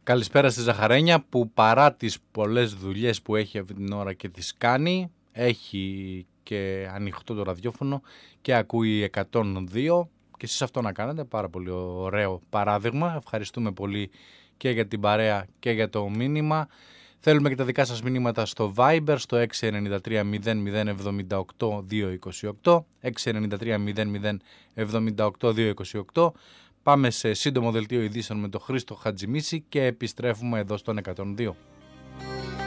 Καλησπέρα στη Ζαχαρένια που παρά τις πολλές δουλειές που έχει αυτή την ώρα και τις κάνει, έχει και ανοιχτό το ραδιόφωνο και ακούει 102 και εσείς αυτό να κάνετε, πάρα πολύ ωραίο παράδειγμα. Ευχαριστούμε πολύ και για την παρέα και για το μήνυμα. Θέλουμε και τα δικά σας μηνύματα στο Viber στο 693 0078 228, 693 0078 228. Πάμε σε σύντομο δελτίο ειδήσεων με τον Χρήστο Χατζημίση και επιστρέφουμε εδώ στον 102.